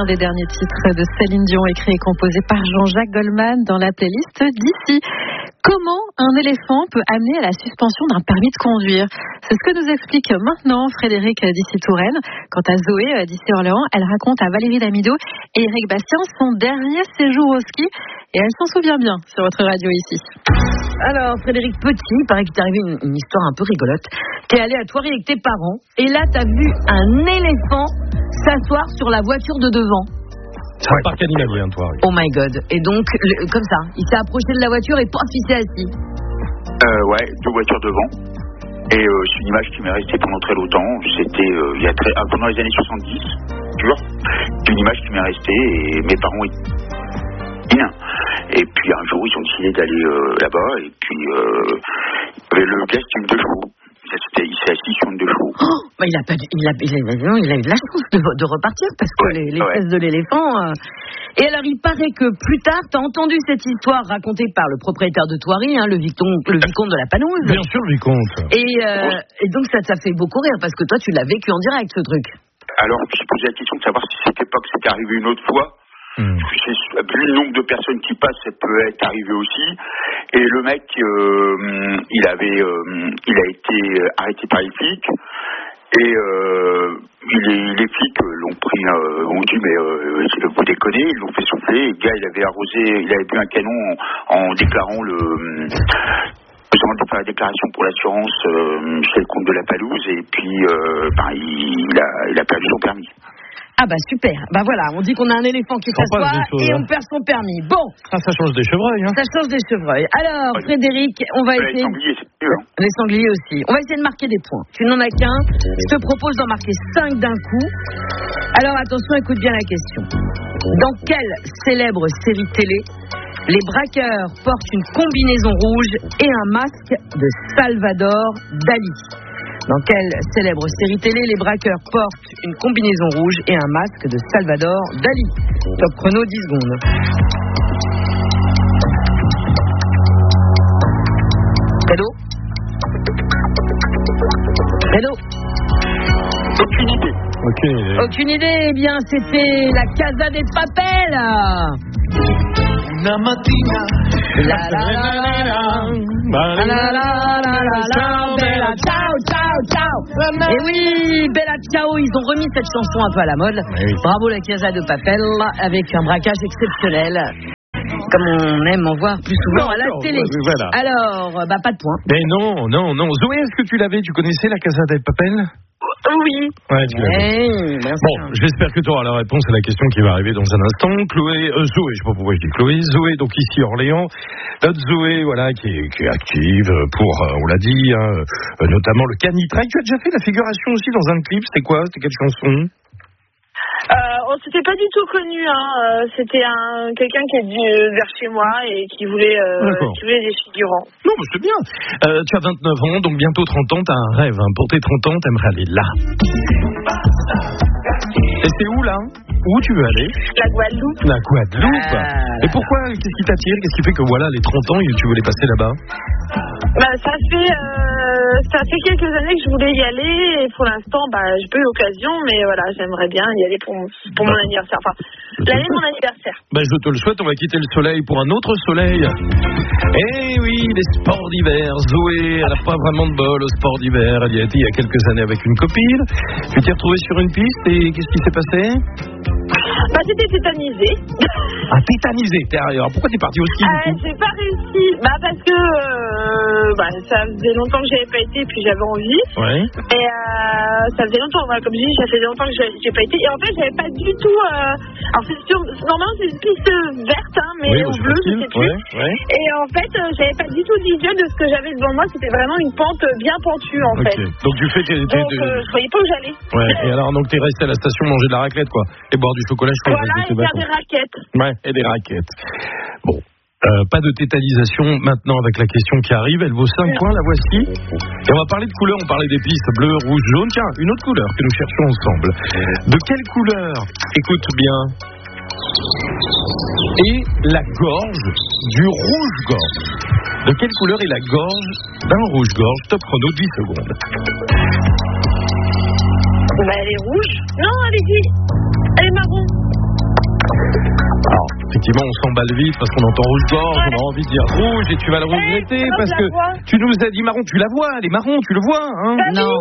l'un des derniers titres de Céline Dion, écrit et composé par Jean-Jacques Goldman dans la playlist d'ici. Comment un éléphant peut amener à la suspension d'un permis de conduire? C'est ce que nous explique maintenant Frédéric d'ici Touraine. Quant à Zoé d'ici Orléans, elle raconte à Valérie Damido et Eric Bastien son dernier séjour au ski et elle s'en souvient bien sur votre radio ici. Alors Frédéric Petit, il paraît qu'il t'est arrivé une histoire un peu rigolote. T'es allé à Thoiry avec tes parents et là t'as vu un éléphant s'asseoir sur la voiture de devant. C'est un parc animalier, Thoiry. Oh my god. Et donc, comme ça, il s'est approché de la voiture et pof, il s'est assis. Ouais, 2 voitures devant. Et c'est une image qui m'est restée pendant très longtemps. C'était pendant les années 70, tu vois. C'est une image qui m'est restée et mes parents étaient nains. Et puis un jour, ils ont décidé d'aller là-bas. Et puis, le gars, c'était une 2 chevaux. Il s'est assis sur une 2 chevaux. Oh, bah il a eu de la chance de repartir parce que les fesses de l'éléphant. Et alors il paraît que plus tard, t'as entendu cette histoire racontée par le propriétaire de Thoiry, le vicomte de la Panouse. Bien sûr, le vicomte. Et donc ça t'a fait beaucoup rire parce que toi tu l'as vécu en direct ce truc. Alors je me suis posé la question de savoir si c'était pas que c'était arrivé une autre fois. Vu le nombre de personnes qui passent, ça peut être arrivé aussi. Et le mec, il a été arrêté par les flics. Et les flics l'ont pris, ont dit mais vous déconnez, ils l'ont fait souffler. Le gars, il avait bu un canon en déclarant faisant la déclaration pour l'assurance chez le comte de la Palouse. Et puis il a perdu son permis. Ah bah super, bah voilà, on dit qu'on a un éléphant qui s'assoit et on perd son permis. Bon. Ça change des chevreuils, hein. Ça change des chevreuils. Alors, Frédéric, on va essayer... Les sangliers, c'est mieux, hein. Les sangliers aussi. On va essayer de marquer des points. Tu n'en as qu'un, je te propose d'en marquer 5 d'un coup. Alors attention, écoute bien la question. Dans quelle célèbre série télé les braqueurs portent une combinaison rouge et un masque de Salvador Dali? Dans quelle célèbre série télé les braqueurs portent une combinaison rouge et un masque de Salvador Dali? Top chrono, 10 secondes. Hello? Aucune idée. Eh bien, c'était la Casa de Papel. Una mattina. La la Bella ciao. Et oui, Bella ciao, ils ont remis cette chanson un peu à la mode. Bravo la Casa de Papel, avec un braquage exceptionnel. Comme on aime en voir plus souvent à la télé. Voilà. Alors, pas de point. Mais non. Zoé, est-ce que tu connaissais la Casa de Papel? Oui. Ouais, tu l'avais. Bon, j'espère que tu auras la réponse à la question qui va arriver dans un instant. Zoé, je sais pas pourquoi je dis Chloé. Zoé, donc ici Orléans. Notre Zoé, voilà, qui est active pour, on l'a dit, notamment le canitrail. Tu as déjà fait la figuration aussi dans un clip. C'était quoi? C'était quelle chanson? On s'était pas du tout connu, c'était quelqu'un qui est venu vers chez moi et qui voulait des figurants. Non, mais c'est bien. Tu as 29 ans, donc bientôt 30 ans, tu as un rêve. Pour tes 30 ans, tu aimerais aller là. Et c'est où là? Où tu veux aller? La Guadeloupe. La Guadeloupe. Et pourquoi? Qu'est-ce qui t'attire? Qu'est-ce qui fait que voilà, les 30 ans, tu veux les passer là-bas? Ça fait quelques années que je voulais y aller et pour l'instant, j'ai pas eu l'occasion, mais voilà, j'aimerais bien y aller pour mon anniversaire. Enfin, l'année de mon anniversaire. Je te le souhaite, on va quitter le soleil pour un autre soleil. Eh oui, les sports d'hiver. Zoé, elle n'a pas vraiment de bol au sport d'hiver. Elle y a été il y a quelques années avec une copine. Tu t'es retrouvée sur une piste et qu'est-ce qui s'est passé? J'étais tétanisée. Ah, tétanisée. Alors pourquoi t'es partie au ski du coup? J'ai pas réussi. Parce que ça faisait longtemps que j'avais pas été et puis j'avais envie. Ouais. Et ça faisait longtemps, comme je dis, ça faisait longtemps que j'ai pas été. Et en fait, j'avais pas du tout. Alors normalement c'est une piste verte, mais au bleu, je sais plus. Ouais. Et en fait, j'avais pas du tout visuel de ce que j'avais devant moi. C'était vraiment une pente bien pentue en fait. Donc du fait que je voyais pas où j'allais. Ouais. Et alors donc t'es resté à la station manger de la raclette quoi, et boire du chocolat chaud. Voilà, et faire des raquettes. Ouais, et des raquettes. Bon. Pas de tétanisation maintenant avec la question qui arrive. Elle vaut 5 points, la voici. Et on va parler de couleurs. On parlait des pistes bleu, rouge, jaune. Tiens, une autre couleur que nous cherchons ensemble. De quelle couleur? Écoute bien. Et la gorge du rouge-gorge. De quelle couleur est la gorge d'un rouge-gorge? Top chrono, 10 secondes. Elle est rouge. Non, elle est marron. effectivement, on s'emballe vite parce qu'on entend rouge-gorge, on a envie de dire rouge et tu vas le regretter parce que tu nous as dit marron, tu la vois, elle est marron, tu le vois, hein? Non.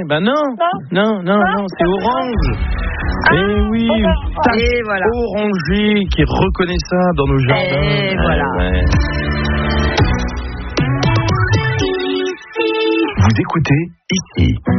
Non, c'est orange. Et oui, une tasse orangée qui est reconnaissable dans nos jardins. Et voilà. Ouais. Vous écoutez ici.